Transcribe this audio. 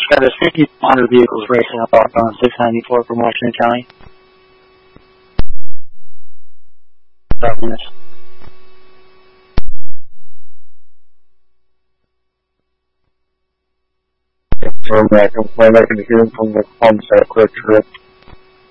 there's 5,100 vehicles racing up on 694 from Washington County. From that complaint, I can hear from the pumps at Quick Trip.